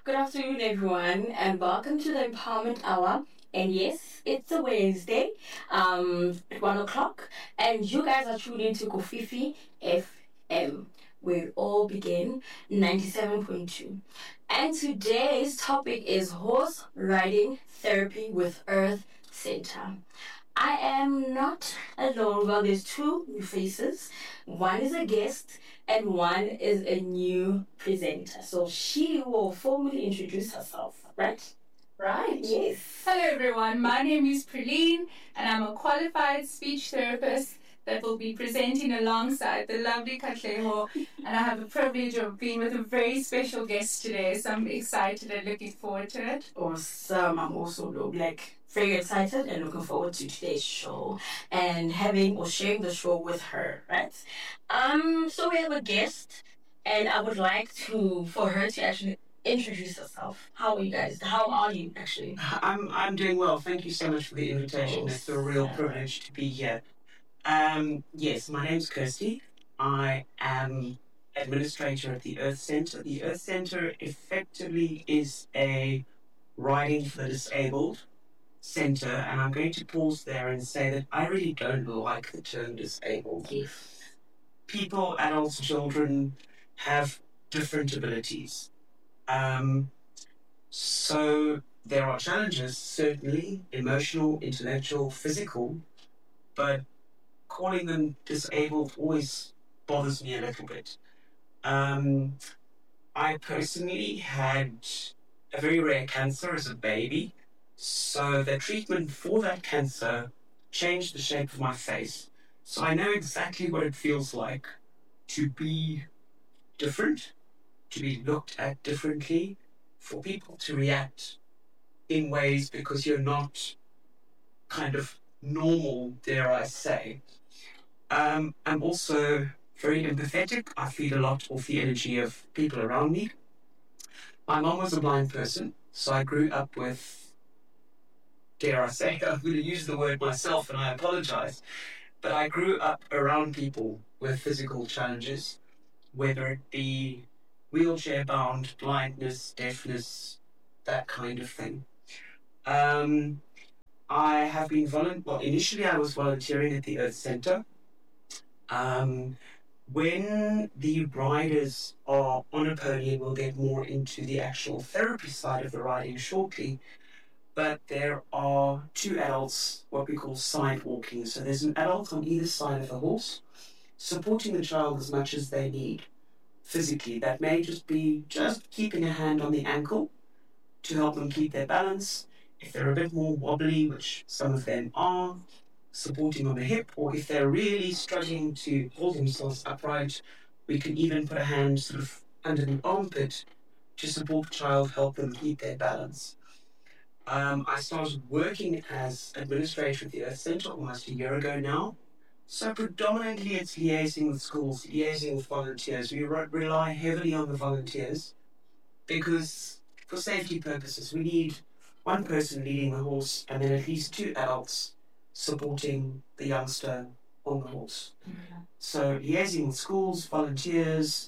Good afternoon, everyone, and welcome to the Empowerment Hour. And yes, it's a Wednesday, at 1 o'clock, and you guys are tuned into Kofifi FM, where it all begin 97.2. And today's topic is horse riding therapy with Earth Center. I am not alone. Well, there's two new faces. One is a guest, and one is a new presenter. So she will formally introduce herself, right? Right. Yes. Hello, everyone. My name is Praline, and I'm a qualified speech therapist that will be presenting alongside the lovely Katleho. And I have the privilege of being with a very special guest today, so I'm excited and looking forward to it. Awesome. I'm also very excited and looking forward to today's show and having or sharing the show with her, right? So we have a guest, and I would like for her to actually introduce herself. How are you guys? How are you actually? I'm doing well. Thank you so much for the invitation. It's a real privilege to be here. Yes, my name's Kirsty. I am administrator at the Earth Center. The Earth Center effectively is a riding for the disabled center, and I'm going to pause there and say that I really don't like the term disabled. Yes. People, adults, children have different abilities. So there are challenges, certainly, emotional, intellectual, physical, but calling them disabled always bothers me a little bit. I personally had a very rare cancer as a baby, so the treatment for that cancer changed the shape of my face. So I know exactly what it feels like to be different, to be looked at differently, for people to react in ways because you're not kind of normal, dare I say. I'm also very empathetic. I feed a lot off the energy of people around me. My mom was a blind person, so I grew up with, dare I say, I'm going to use the word myself and I apologize, but I grew up around people with physical challenges, whether it be wheelchair-bound, blindness, deafness, that kind of thing. I have been initially I was volunteering at the Earth Center. When the riders are on a pony, we'll get more into the actual therapy side of the riding shortly, but there are two adults, what we call side walking. So there's an adult on either side of the horse, supporting the child as much as they need physically. That may just be keeping a hand on the ankle to help them keep their balance. If they're a bit more wobbly, which some of them are, supporting on the hip, or if they're really struggling to hold themselves upright, we can even put a hand sort of under the armpit to support the child, help them keep their balance. I started working as administrator at the Earth Center almost a year ago now. So predominantly it's liaising with schools, liaising with volunteers. We rely heavily on the volunteers because for safety purposes we need one person leading the horse and then at least two adults supporting the youngster on the horse. Mm-hmm. So liaising with schools, volunteers,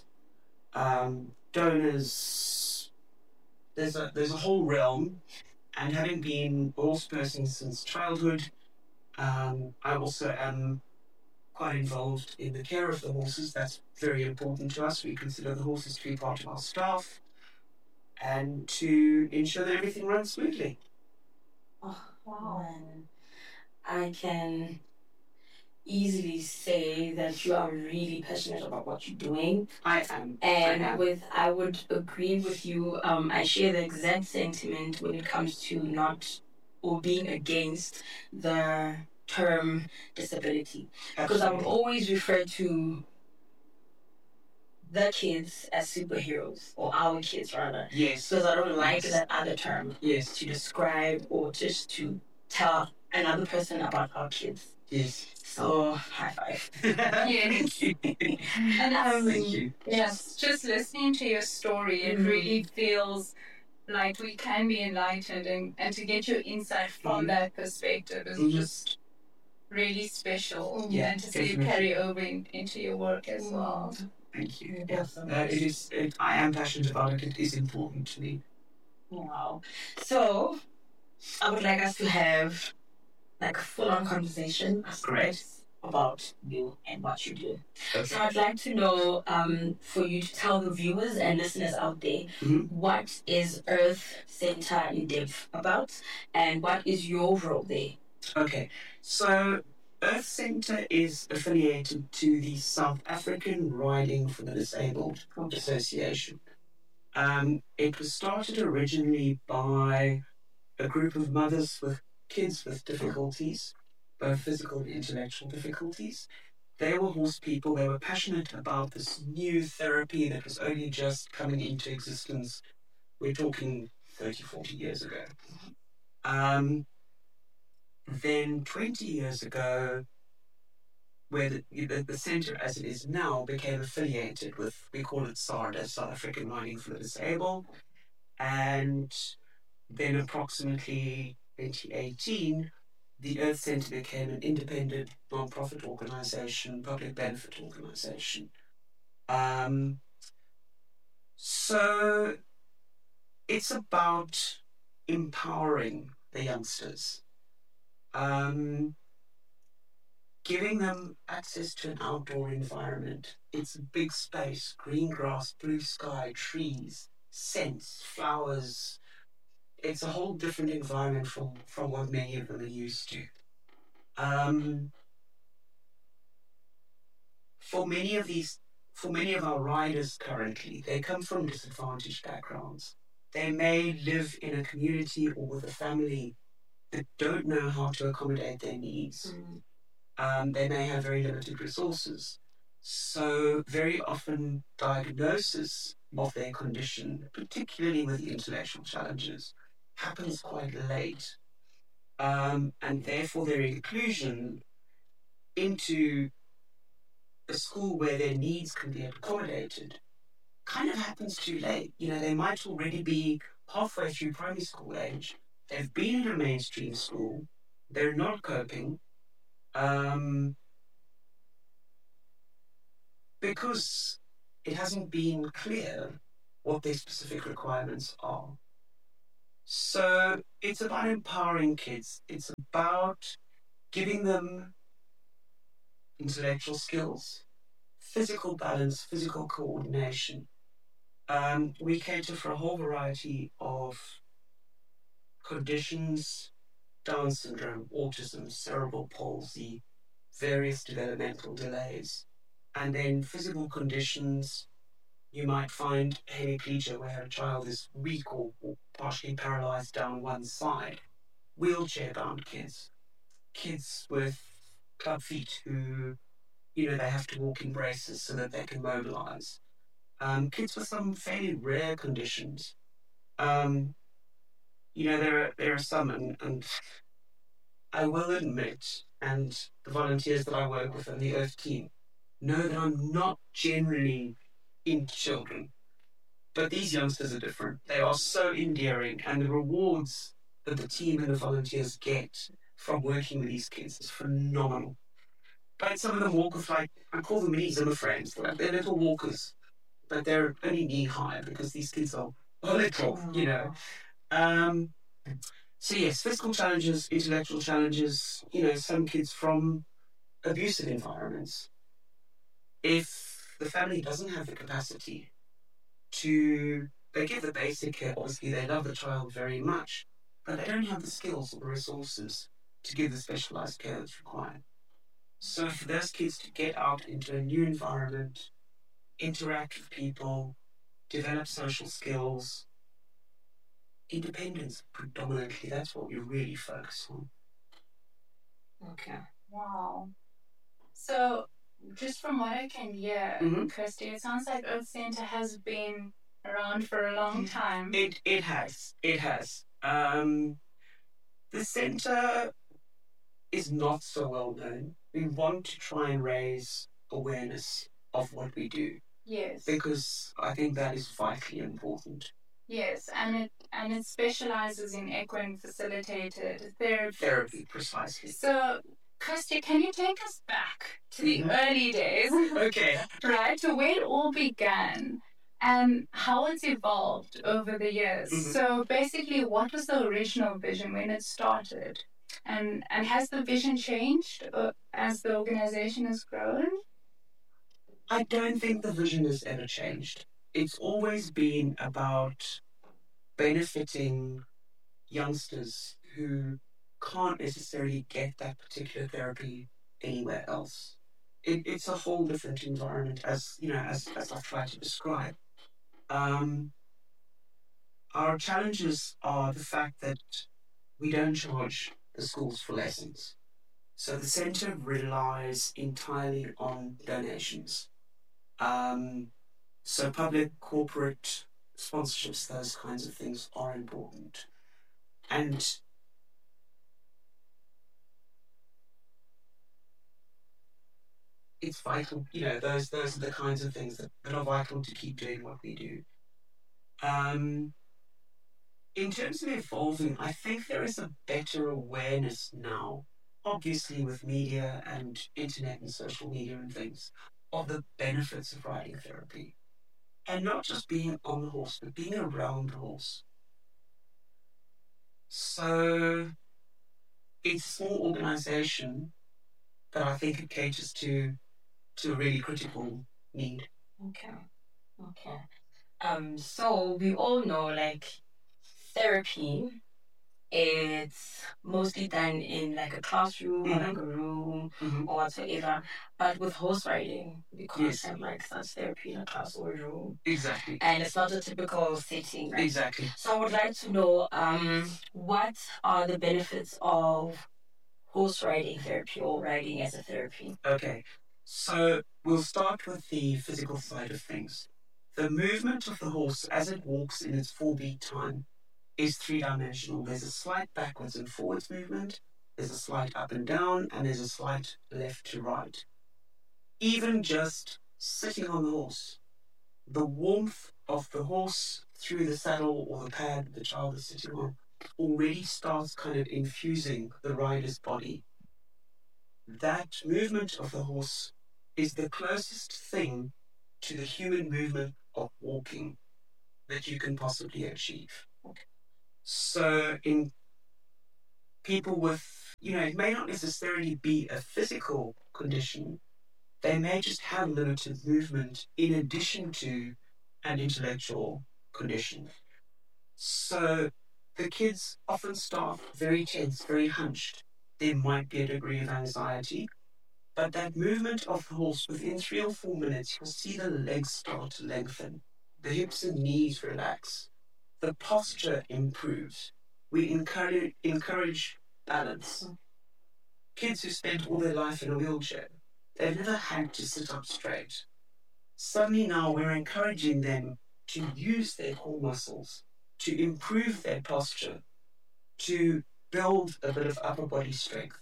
donors, there's a whole realm. And having been a horse person since childhood, I also am quite involved in the care of the horses. That's very important to us. We consider the horses to be part of our staff and to ensure that everything runs smoothly. Oh, wow. Man. I can easily say that you are really passionate about what you're doing. I am. I would agree with you. I share the exact sentiment when it comes to not or being against the term disability. Because I would always refer to the kids as superheroes, or our kids rather. Yes. Because I don't like that other term. Yes. To describe or just to tell another person about our kids. Yes. So, high five. Yes. And thank you. Yes, just listening to your story, it really feels like we can be enlightened, and to get your insight from that perspective is just really special. Yeah, and to see it carry over into your work as well. Thank you. Yes. I am passionate about it. It is important to me. Wow. So I would like us to have like a full-on conversation, I Great. suppose, about you and what you do. So Okay. I'd like to know, for you to tell the viewers and listeners out there, Mhm. what is Earth Center in depth about, and what is your role there? Okay. So Earth Center is affiliated to the South African Riding for the Disabled Association. It was started originally by a group of mothers with kids with difficulties, both physical and intellectual difficulties. They were horse people. They were passionate about this new therapy that was only just coming into existence. We're talking 30, 40 years ago. Then 20 years ago, where the centre as it is now became affiliated with, we call it SARDA, South African Riding for the Disabled. And then approximately 2018, the Earth Centre became an independent non-profit organisation, public benefit organisation. So it's about empowering the youngsters, giving them access to an outdoor environment. It's a big space, green grass, blue sky, trees, scents, flowers. It's a whole different environment from what many of them are used to. For many of our riders currently, they come from disadvantaged backgrounds. They may live in a community or with a family that don't know how to accommodate their needs. They may have very limited resources. So very often diagnosis of their condition, particularly with the intellectual challenges, happens quite late. And therefore their inclusion into a school where their needs can be accommodated kind of happens too late. They might already be halfway through primary school age. They've been in a mainstream school. They're not coping. Because it hasn't been clear what their specific requirements are. So it's about empowering kids. It's about giving them intellectual skills, physical balance, physical coordination. We cater for a whole variety of conditions: Down syndrome, autism, cerebral palsy, various developmental delays. And then physical conditions, you might find hemiplegia, where a child is weak or partially paralyzed down one side. Wheelchair-bound kids with club feet who, they have to walk in braces so that they can mobilize. Kids with some fairly rare conditions. There are some, and I will admit, and the volunteers that I work with and the Earth team know that I'm not generally into children. But these youngsters are different. They are so endearing, and the rewards that the team and the volunteers get from working with these kids is phenomenal. But some of them walk with, I call them mini Zimmer frames. They're little walkers, but they're only knee high because these kids are little. So yes, physical challenges, intellectual challenges, some kids from abusive environments. If the family doesn't have the capacity they give the basic care, obviously they love the child very much, but they don't have the skills or the resources to give the specialized care that's required. So for those kids to get out into a new environment, interact with people, develop social skills, independence predominantly, that's what we really focus on. Okay. Wow. So, just from what I can hear, Kirsty, it sounds like Earth Center has been around for a long time. It has. The center is not so well known. We want to try and raise awareness of what we do. Yes. Because I think that is vitally important. Yes, and it specializes in equine facilitated therapy. Therapy, precisely. So, Kirsty, can you take us back to the early days? Okay. Right, to where it all began. and how it's evolved over the years. Mhm. So basically, what was the original vision when it started? And has the vision changed as the organization has grown? I don't think the vision has ever changed. It's always been about benefiting youngsters who can't necessarily get that particular therapy anywhere else. It's a whole different environment, as you know, as I've tried to describe. Um, our challenges are the fact that we don't charge the schools for lessons. So the centre relies entirely on donations. Um, so public, corporate sponsorships, those kinds of things are important. And it's vital, those are the kinds of things that are vital to keep doing what we do. Um, in terms of evolving, I think there is a better awareness now, obviously with media and internet and social media and things, of the benefits of riding therapy. And not just being on the horse, but being around the horse. So it's a small organization, but I think it caters to a really critical need. Okay. Okay. So we all know like therapy, it's mostly done in like a classroom or like a room Mhm. or whatsoever. But with horse riding, we can't Yes. have like such therapy in a class or a room. Exactly. And it's not a typical setting, right? Exactly. So I would like to know what are the benefits of horse riding therapy or riding as a therapy? Okay. So we'll start with the physical side of things. The movement of the horse as it walks in its 4-beat time is three-dimensional. There's a slight backwards and forwards movement, there's a slight up and down, and there's a slight left to right. Even just sitting on the horse, the warmth of the horse through the saddle or the pad the child is sitting on already starts kind of infusing the rider's body. That movement of the horse is the closest thing to the human movement of walking that you can possibly achieve. So in people with, it may not necessarily be a physical condition, they may just have limited movement in addition to an intellectual condition. So the kids often start very tense, very hunched. There might be a degree of anxiety, but that movement of the horse within 3 or 4 minutes, you'll see the legs start to lengthen, the hips and knees relax, the posture improves. We encourage balance. Kids who spent all their life in a wheelchair, they've never had to sit up straight. Suddenly now we're encouraging them to use their core muscles, to improve their posture, to build a bit of upper body strength.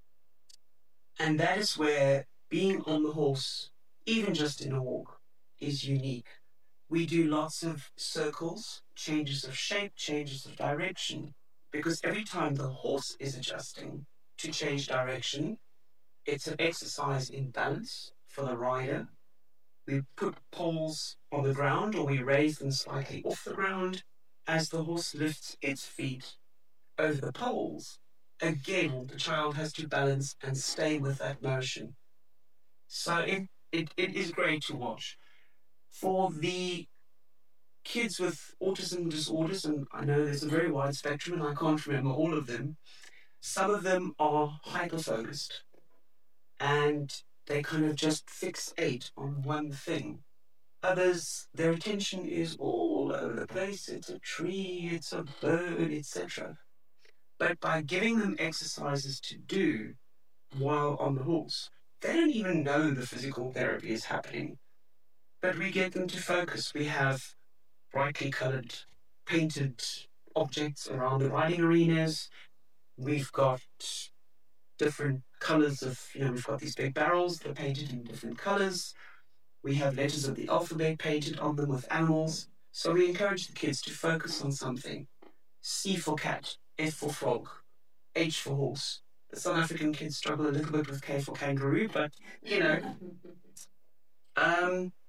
And that is where being on the horse, even just in a walk, is unique. We do lots of circles, changes of shape, changes of direction, because every time the horse is adjusting to change direction, it's an exercise in balance for the rider. We put poles on the ground or we raise them slightly off the ground as the horse lifts its feet over the poles. Again, the child has to balance and stay with that motion. So it is great to watch. For the kids with autism disorders, and I know there's a very wide spectrum and I can't remember all of them, some of them are hyper-focused and they kind of just fixate on one thing. Others, their attention is all over the place. It's a tree, it's a bird, etc. But by giving them exercises to do while on the horse, they don't even know the physical therapy is happening. But we get them to focus. We have brightly coloured, painted objects around the riding arenas. We've got different colours of, we've got these big barrels that are painted in different colours. We have letters of the alphabet painted on them with animals. So we encourage the kids to focus on something. C for cat, F for frog, H for horse. The South African kids struggle a little bit with K for kangaroo, but,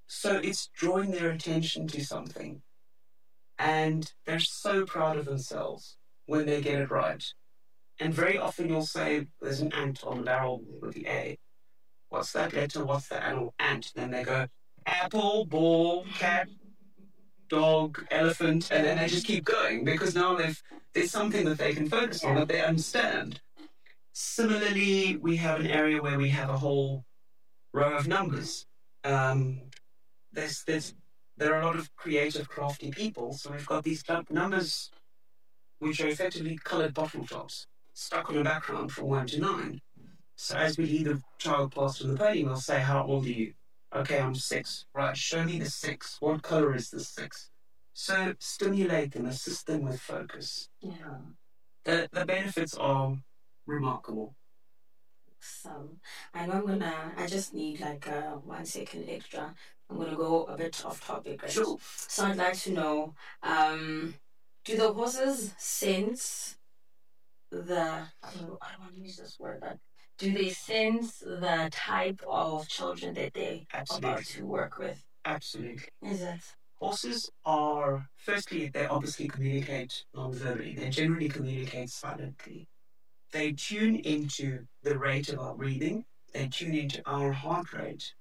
So it's drawing their attention to something. And they're so proud of themselves when they get it right. And very often you'll say, there's an ant on the barrel with the A. What's that letter? What's that animal? Ant. Then they go, apple, ball, cat, dog, elephant, and then they just keep going because now there's something that they can focus on that they understand. Similarly, we have an area where we have a whole row of numbers. There are a lot of creative, crafty people, so we've got these numbers which are effectively coloured bottle tops stuck on a background from 1 to 9. So as we lead the child past on the podium, we'll say, how old are you? Okay, I'm 6. Right, show me the 6. What colour is the 6? So stimulate them, assist them with focus. Yeah. The benefits are remarkable. So I know I just need like 1 second extra. I'm going to go a bit off topic, right? Sure. So I'd like to know, do the horses sense I don't want to use this word, but do they sense the type of children that they're about to work with? Absolutely. Is it? Horses are, firstly, they obviously communicate non-verbally. They generally communicate silently. They tune into the rate of our breathing. They tune into our heart rate.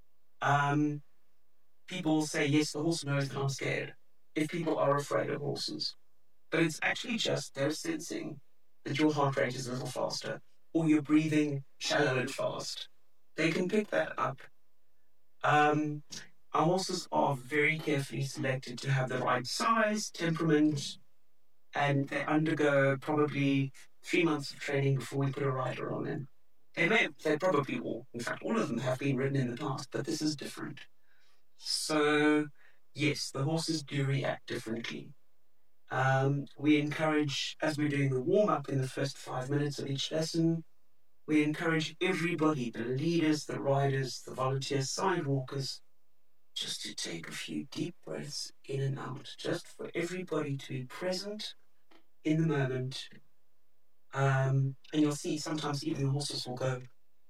People will say, yes, the horse knows that I'm scared, if people are afraid of horses. But it's actually just they're sensing that your heart rate is a little faster, or you're breathing shallow and fast. They can pick that up. Our horses are very carefully selected to have the right size, temperament, and they undergo probably 3 months of training before we put a rider on them. They probably all, in fact, all of them have been ridden in the past, but this is different. So, yes, the horses do react differently. We encourage, as we're doing the warm-up in the first 5 minutes of each lesson, we encourage everybody, the leaders, the riders, the volunteers, sidewalkers, just to take a few deep breaths in and out, just for everybody to be present in the moment. And you'll see sometimes even the horses will go,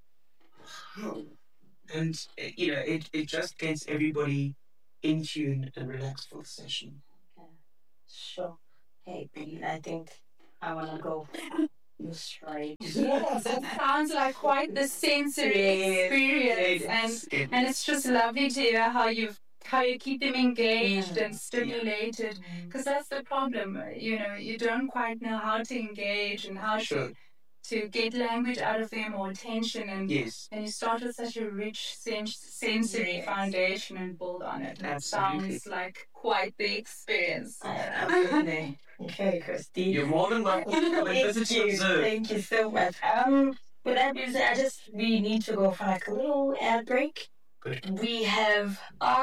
and it just gets everybody in tune and relaxed for the session. Okay. Sure. Hey, Billy, I think I want to go. You're straight. Yes, it sounds like quite the sensory experience, and it's just lovely to hear how you keep them engaged and stimulated, because that's the problem. You don't quite know how to engage and how to get language out of them or attention, and you start with such a rich sensory foundation and build on it. That sounds like quite the experience. Absolutely. Okay, Christy. You're more than welcome to come and visit and observe. Thank you so much. With that being said, we need to go for like a little ad break. Good. We have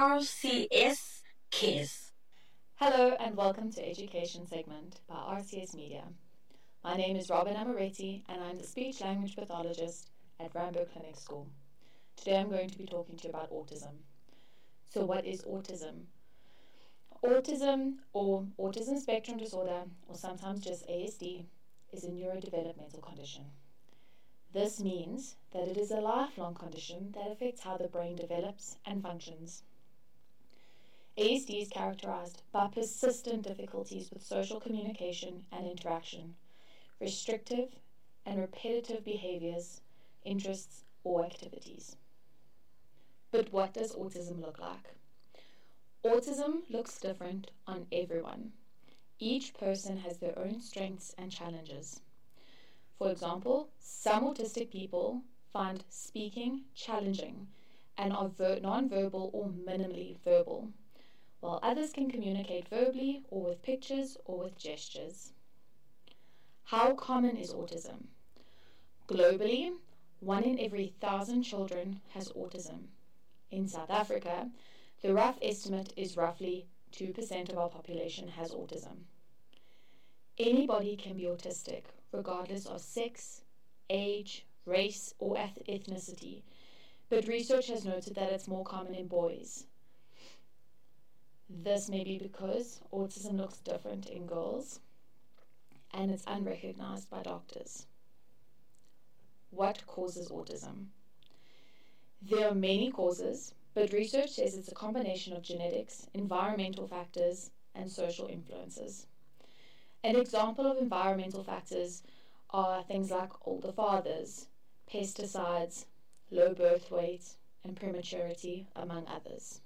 RCS Cares. Hello and welcome to Education segment by RCS Media. My name is Robin Amoretti and I'm the speech language pathologist at Rambo Clinic School. Today I'm going to be talking to you about autism. So what is autism? Autism, or autism spectrum disorder, or sometimes just ASD, is a neurodevelopmental condition. This means that it is a lifelong condition that affects how the brain develops and functions. ASD is characterized by persistent difficulties with social communication and interaction, restrictive and repetitive behaviors, interests, or activities. But what does autism look like? Autism looks different on everyone. Each person has their own strengths and challenges. For example, some autistic people find speaking challenging and are non-verbal or minimally verbal, while others can communicate verbally or with pictures or with gestures. How common is autism? Globally, 1 in every 1,000 children has autism. In South Africa, the rough estimate is roughly 2% of our population has autism. Anybody can be autistic, regardless of sex, age, race, or ethnicity, but research has noted that it's more common in boys. This may be because autism looks different in girls, and it's unrecognized by doctors. What causes autism? There are many causes, but research says it's a combination of genetics, environmental factors, and social influences. An example of environmental factors are things like older fathers, pesticides, low birth weight, and prematurity, among others.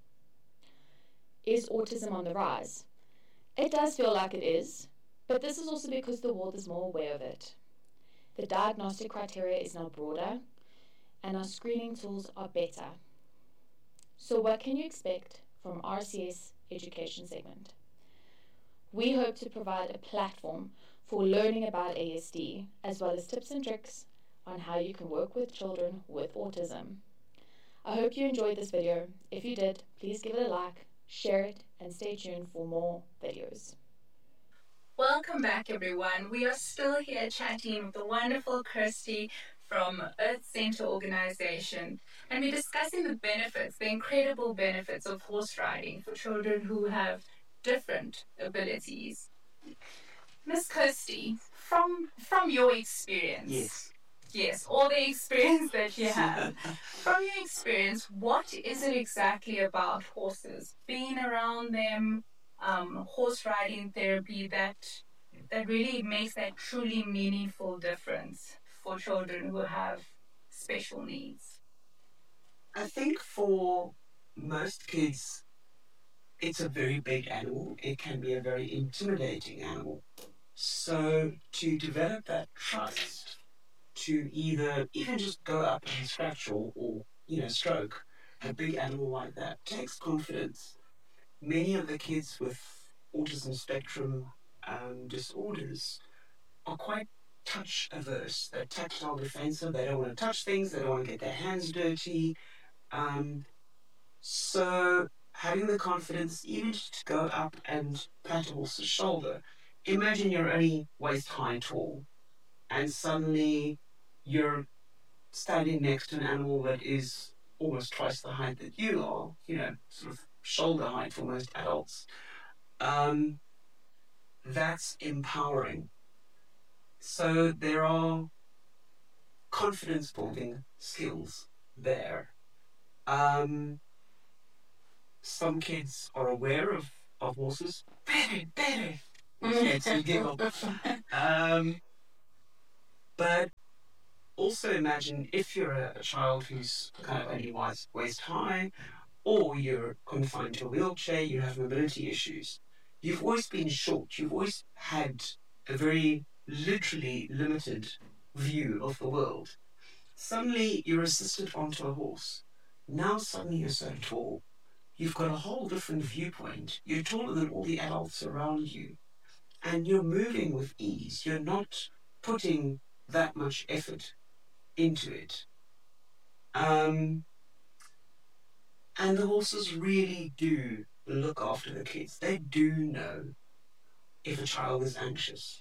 Is autism on the rise? It does feel like it is, but this is also because the world is more aware of it. The diagnostic criteria is now broader, and our screening tools are better. So what can you expect from RCS Education Segment? We hope to provide a platform for learning about ASD, as well as tips and tricks on how you can work with children with autism. I hope you enjoyed this video. If you did, please give it a like, share it, and stay tuned for more videos. Welcome back, everyone. We are still here chatting with the wonderful Kirsty from Earth Center Organization, and we're discussing the benefits, the incredible benefits of horse riding for children who have different abilities. Miss Kirsty, from your experience, yes, all the experience that you have, from your experience, what is it exactly about horses, being around them, horse riding therapy that really makes that truly meaningful difference for children who have special needs? I think for most kids, it's a very big animal. It can be a very intimidating animal. So to develop that trust to either even just go up and scratch or stroke a big animal like that takes confidence. Many of the kids with autism spectrum disorders are quite touch averse. They're tactile defensive. They don't want to touch things. They don't want to get their hands dirty. So having the confidence even just to go up and pat a horse's shoulder. Imagine you're only waist high tall, and suddenly you're standing next to an animal that is almost twice the height that you are, sort of shoulder height for most adults. That's empowering. So there are confidence building skills there. Some kids are aware of horses. Better. Kids who giggle. But also imagine if you're a child who's kind of only waist high, or you're confined to a wheelchair, you have mobility issues. You've always been short. You've always had a very literally limited view of the world. Suddenly you're assisted onto a horse. Now suddenly you're so tall. You've got a whole different viewpoint. You're taller than all the adults around you. And you're moving with ease. You're not putting that much effort into it. And the horses really do look after the kids. They do know if a child is anxious.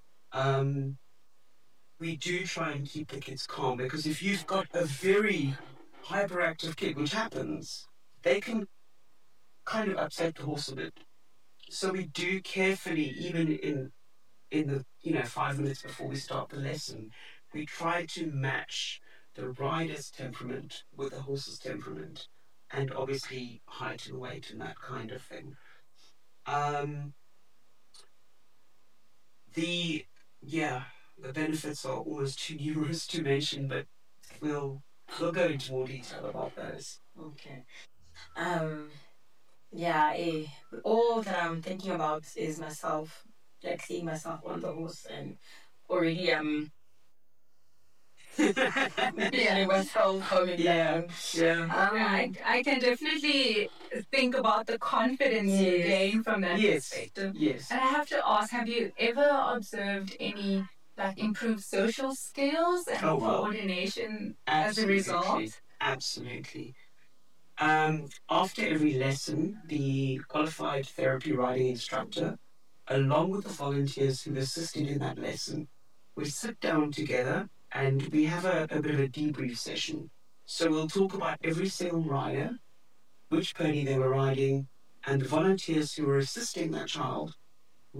We do try and keep the kids calm, because if you've got a very hyperactive kid, which happens, they can kind of upset the horse a bit. So we do carefully, even in the 5 minutes before we start the lesson, we try to match the rider's temperament with the horse's temperament, and obviously height and weight and that kind of thing. The benefits are almost too numerous to mention, but we'll go into more detail about those. Okay. All that I'm thinking about is myself, like seeing myself on the horse, and already feeling myself coming down. I can definitely think about the confidence you gain from that perspective. Yes. And I have to ask, have you ever observed any improved social skills and coordination as a result? Absolutely. After every lesson, the qualified therapy riding instructor, along with the volunteers who assisted in that lesson, we sit down together and we have a bit of a debrief session. So we'll talk about every single rider, which pony they were riding, and the volunteers who were assisting that child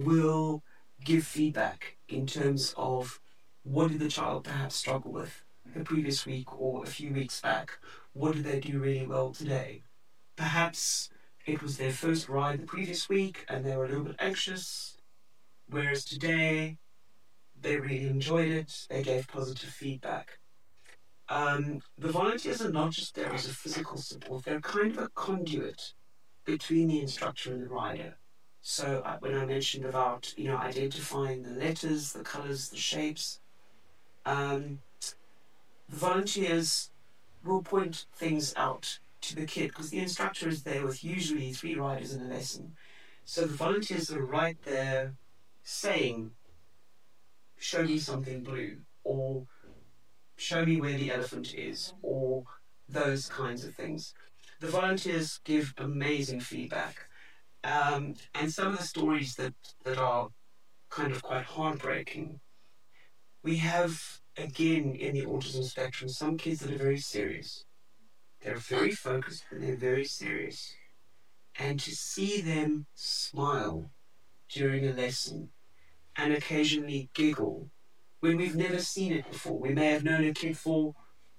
will give feedback in terms of what did the child perhaps struggle with. the previous week or a few weeks back? What did they do really well today? Perhaps it was their first ride the previous week and they were a little bit anxious, whereas today they really enjoyed it, they gave positive feedback. The volunteers are not just there as a physical support, they're kind of a conduit between the instructor and the rider. So when I mentioned about, identifying the letters, the colours, the shapes, the volunteers will point things out to the kid because the instructor is there with usually 3 riders in a lesson. So the volunteers are right there saying, show me something blue, or show me where the elephant is, or those kinds of things. The volunteers give amazing feedback. And some of the stories that are kind of quite heartbreaking, we have, again, in the autism spectrum, some kids that are very serious. They're very focused and they're very serious. And to see them smile during a lesson and occasionally giggle when we've never seen it before. We may have known a kid for,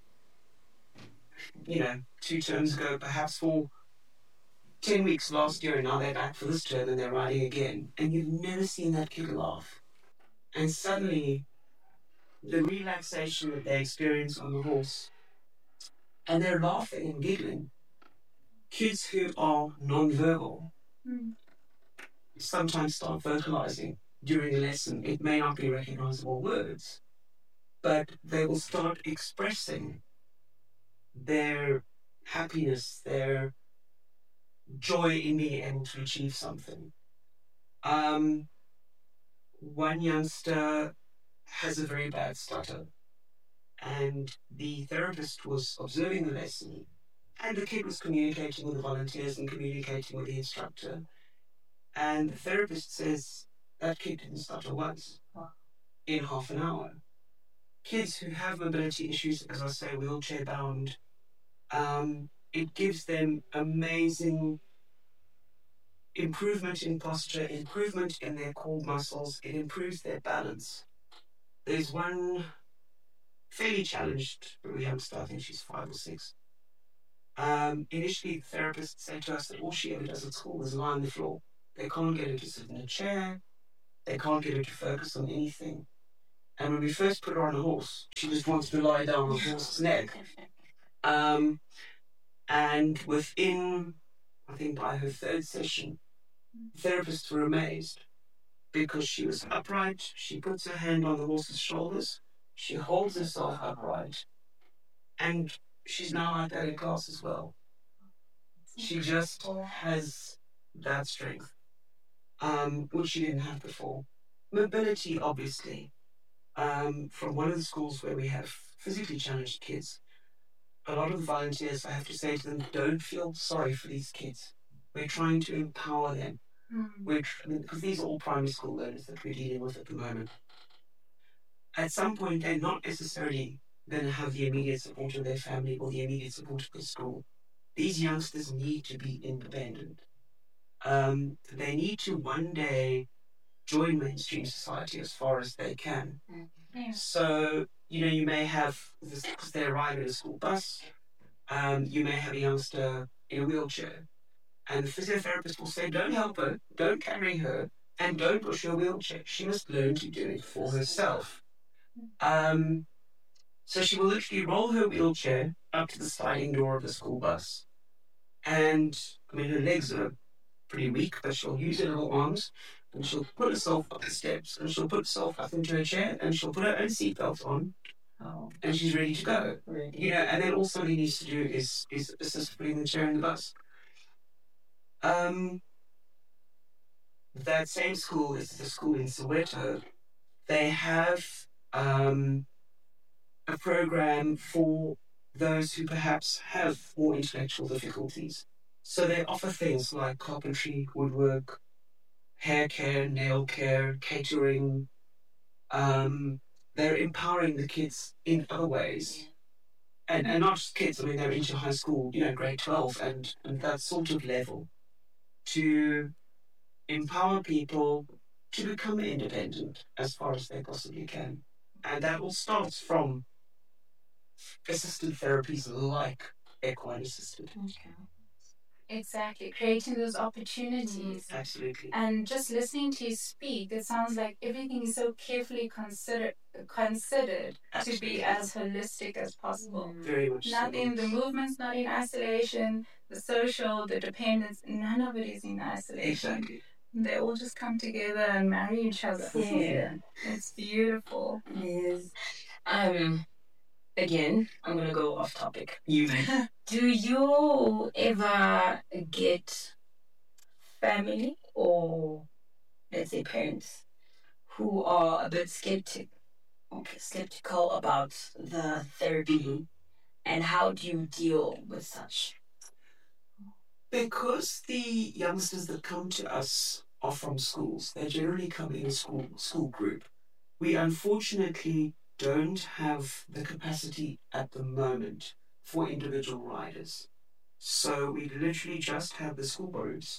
2 terms ago, perhaps for 10 weeks last year, and now they're back for this term and they're riding again. And you've never seen that kid laugh. And suddenly, the relaxation that they experience on the horse, and they're laughing and giggling. Kids who are non-verbal sometimes start vocalizing during a lesson. It may not be recognizable words, but they will start expressing their happiness, their joy in being able to achieve something. One youngster has a very bad stutter, and the therapist was observing the lesson, and the kid was communicating with the volunteers and communicating with the instructor, and the therapist says that kid didn't stutter once in half an hour. Kids who have mobility issues, as I say, wheelchair bound, it gives them amazing improvement in posture, improvement in their core muscles, it improves their balance. There's one fairly challenged youngster, I think she's 5 or 6. Initially, the therapist said to us that all she ever does at school is lie on the floor. They can't get her to sit in a chair, they can't get her to focus on anything. And when we first put her on a horse, she just wants to lie down on the horse's neck. And within, I think by her 3rd session, therapists were amazed because she was upright, she puts her hand on the horse's shoulders, she holds herself upright, and she's now like that in class as well. She just has that strength, which she didn't have before. Mobility, obviously. From one of the schools where we have physically challenged kids, a lot of the volunteers, I have to say to them, don't feel sorry for these kids. We're trying to empower them. Because these are all primary school learners that we're dealing with at the moment. At some point, they're not necessarily going to have the immediate support of their family or the immediate support of the school. These youngsters need to be independent. They need to one day join mainstream society as far as they can. So, you may have, because they arrive in a school bus, you may have a youngster in a wheelchair. And the physiotherapist will say, don't help her, don't carry her, and don't push her wheelchair. She must learn to do it for herself. So she will literally roll her wheelchair up to the sliding door of the school bus. And, her legs are pretty weak, but she'll use her little arms, and she'll put herself up the steps, and she'll put herself up into her chair, and she'll put her own seatbelt on, and she's ready to go. And then all somebody needs to do is assist putting the chair in the bus. That same school is the school in Soweto. They have a program for those who perhaps have more intellectual difficulties. So they offer things like carpentry, woodwork, hair care, nail care, catering. They're empowering the kids in other ways. And not just kids, they're into high school, grade 12 and that sort of level, to empower people to become independent as far as they possibly can. And that all starts from assisted therapies like equine assisted. Okay. Exactly, creating those opportunities. Absolutely. And just listening to you speak, it sounds like everything is so carefully considered to Absolutely. be as holistic as possible. Very much Nothing, so. the movement's not in isolation, the social, the dependence, none of it is in isolation. Exactly. They all just come together and marry each other. Yeah. It's beautiful. Yes. Again, I'm gonna go off topic. You may. Do you ever get family or let's say parents who are a bit skeptical about the therapy, and how do you deal with such? Because the youngsters that come to us are from schools, they generally come in a school group. We unfortunately don't have the capacity at the moment for individual riders. So we literally just have the school groups.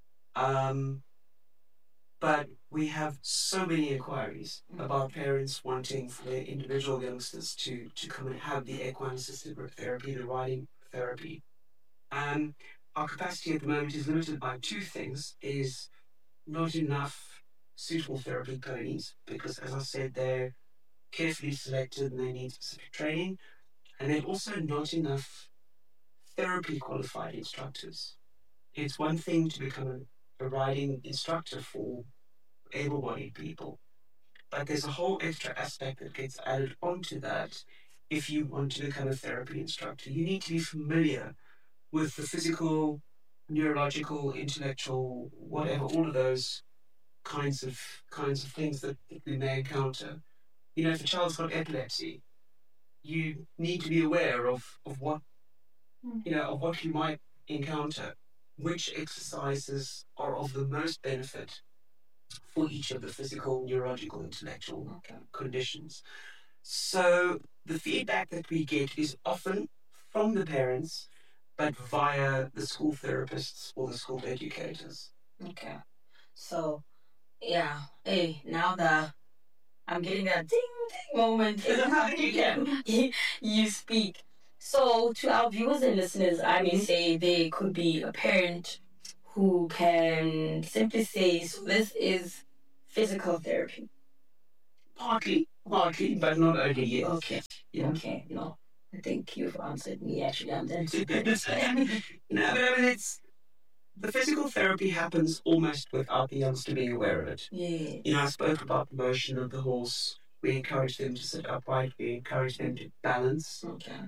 But we have so many inquiries about parents wanting for their individual youngsters to come and have the equine assisted grip therapy, the riding therapy. Our capacity at the moment is limited by two things: is not enough suitable therapy ponies, because as I said, they're carefully selected and they need specific training, and then also not enough therapy qualified instructors. It's one thing to become a riding instructor for able-bodied people, but there's a whole extra aspect that gets added onto that. If you want to become a therapy instructor, you need to be familiar with the physical, neurological, intellectual, whatever, all of those kinds of things that we may encounter. You know, if a child's got epilepsy, you need to be aware of what of what you might encounter, which exercises are of the most benefit for each of the physical, neurological, intellectual conditions. So the feedback that we get is often from the parents, but via the school therapists or the school educators. Okay. So, yeah. Hey, now I'm getting that ding ding moment you speak. So, to our viewers and listeners, I may say there could be a parent who can simply say, so this is physical therapy. Partly, but not only yet. Okay. Yeah. Okay. No, I think you've answered me. Actually, I'm done. No, but I mean, it's the physical therapy happens almost without the youngster being aware of it. Yeah. You know, I spoke about the motion of the horse. We encourage them to sit upright. We encourage them to balance. Okay.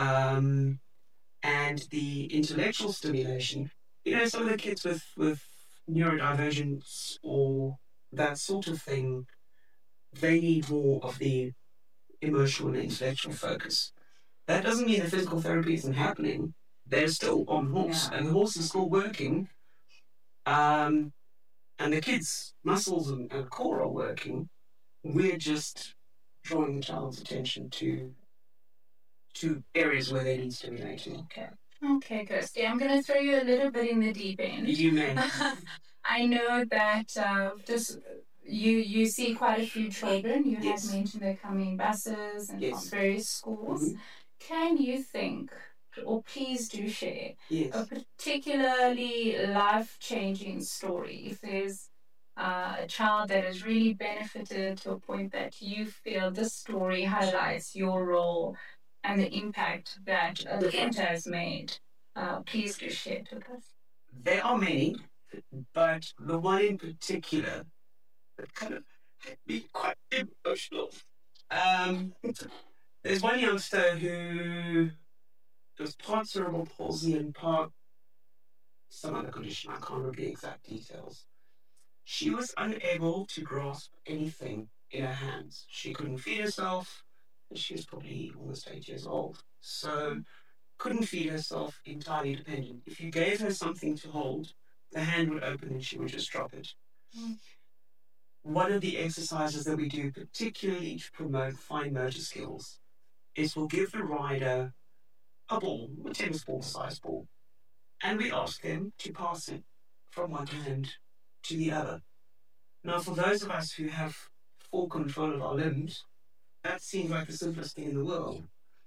And the intellectual stimulation. You know, some of the kids with neurodivergence or that sort of thing, they need more of the emotional and intellectual focus. That doesn't mean the physical therapy isn't happening. They're still on horse, and the horse is still working. And the kids' muscles and core are working. We're just drawing the child's attention to areas where they need stimulating. Okay, Kirsty, I'm going to throw you a little bit in the deep end. You may. I know that you see quite a few children. You Yes. had mentioned they're coming buses and Yes. from various schools. Mhm. Can you think, or please do share, Yes. a particularly life-changing story? If there's a child that has really benefited to a point that you feel this story highlights your role and the impact that Kent has made, please do share it with us. There are many, but the one in particular that kind of had me quite emotional. There's one youngster who was part cerebral palsy and part some other condition. I can't remember the exact details. She was unable to grasp anything in her hands. She couldn't feed herself, and she was probably almost 8 years old. So couldn't feed herself, entirely dependent. If you gave her something to hold, the hand would open and she would just drop it. One of the exercises that we do, particularly to promote fine motor skills, is we'll give the rider a ball, a tennis ball size ball, and we ask them to pass it from one hand to the other. Now, for those of us who have full control of our limbs, that seems like the simplest thing in the world.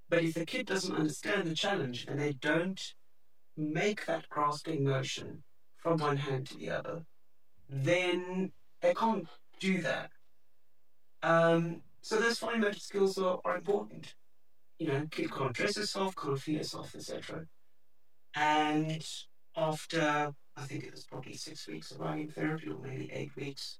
But if the kid doesn't understand the challenge and they don't make that grasping motion from one hand to the other, then they can't do that. So those fine motor skills are important. Kid can't dress herself, can't feed herself, etc. And after, I think it was probably 6 weeks of riding therapy, or maybe 8 weeks,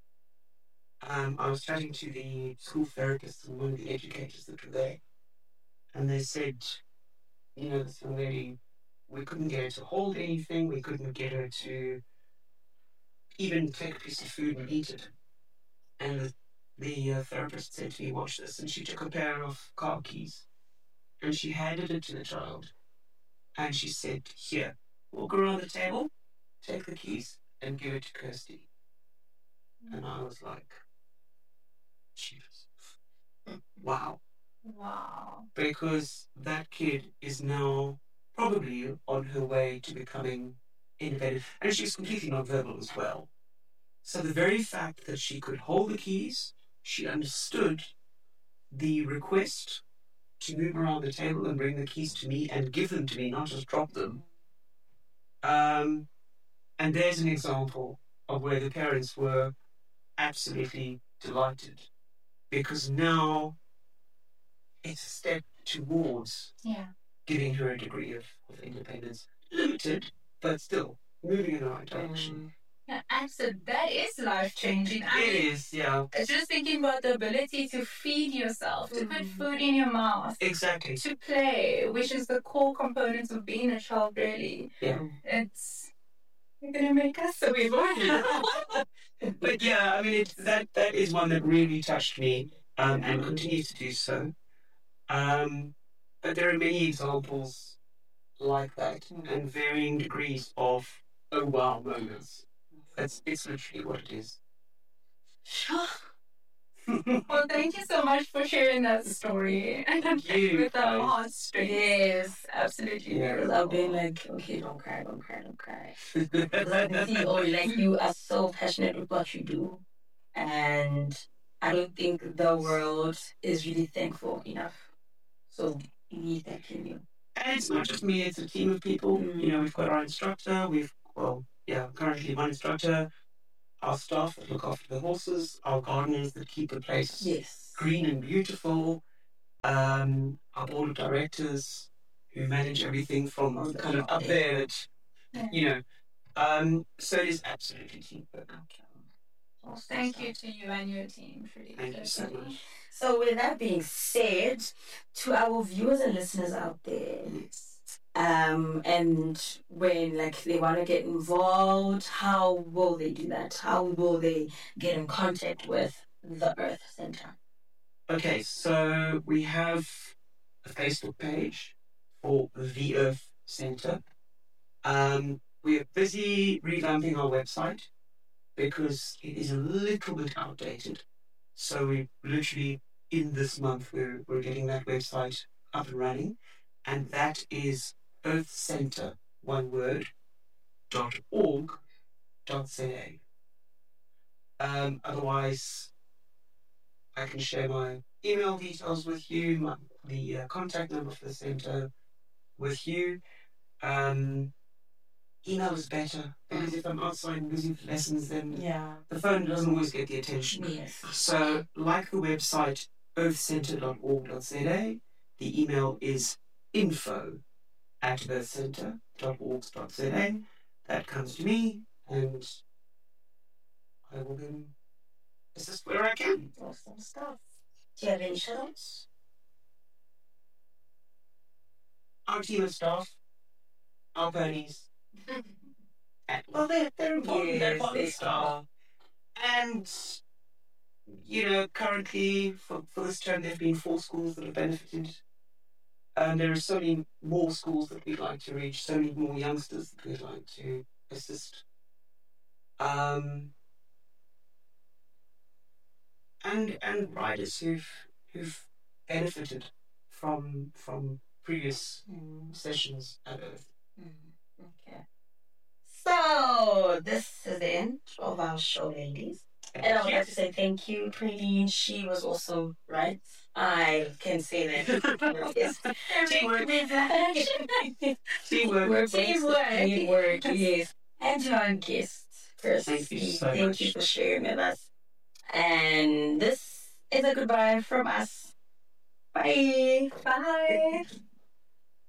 I was chatting to the school therapists and one of the educators that were there, and they said, this young lady, we couldn't get her to hold anything, we couldn't get her to even take a piece of food and eat it. And the therapist said to me, watch this, and she took a pair of car keys and she handed it to the child, and she said, here, walk around the table, take the keys, and give it to Kirsty. And I was like, Jesus. Wow. Wow. Because that kid is now probably on her way to becoming independent. And she's completely nonverbal as well. So the very fact that she could hold the keys, she understood the request to move around the table and bring the keys to me and give them to me, not just drop them. And there's an example of where the parents were absolutely delighted, because now it's a step towards giving her a degree of independence. Limited, but still moving in the right direction. Yeah, absolutely. That is life-changing. It is, yeah. Just thinking about the ability to feed yourself, to put food in your mouth. Exactly. To play, which is the core components of being a child, really. Yeah. You're going to make us so we But yeah, I mean, that is one that really touched me, and continues to do so. But there are many examples like that, and varying degrees of oh wow moments. It's literally what it is. Sure. Well, thank you so much for sharing that story. And with our heartstrings. Yes, absolutely. Yeah, because I've been like, okay, don't cry. Because I can see, like, you are so passionate with what you do, and I don't think the world is really thankful enough. So we need that in you. And it's not just me; it's a team of people. We've got our instructor. Currently one instructor. Our staff that look after the horses, our gardeners that keep the place green and beautiful, our board of directors who manage everything from kind of up there so it is absolutely teamwork. Well, thank you to you and your team, Trudy. Thank you so much. So with that being said, to our viewers and listeners out there, and when they want to get involved, how will they do that? How will they get in contact with the Earth Center? Okay, so we have a Facebook page for the Earth Center. We are busy revamping our website because it is a little bit outdated. So we literally, in this month, we're getting that website up and running, and that is earthcenter, one word, .org.za. Otherwise, I can share my email details with you, the contact number for the center with you. Email is better, because if I'm outside busy with lessons, then the phone doesn't always get the attention. Yes. So, like the website, earthcenter.org.za, the email is info@earthcenter.org.za. That comes to me, and I will then assist where I can. Awesome stuff. Do you have any shout-outs? Our team of staff, our ponies. Well, they're important. They're part of the staff. And, currently, for this term, there have been 4 schools that have benefited. And there are so many more schools that we'd like to reach, so many more youngsters that we'd like to assist. And riders who've benefited from previous sessions at Earth. Okay. So, this is the end of our show, ladies. And I would like to say thank you, Praline. She was also right. I can say that. Yes. Teamwork. Teamwork, yes. And to our guests, Thank you so thank much. you for sharing with us. And this is a goodbye from us. Bye. Bye.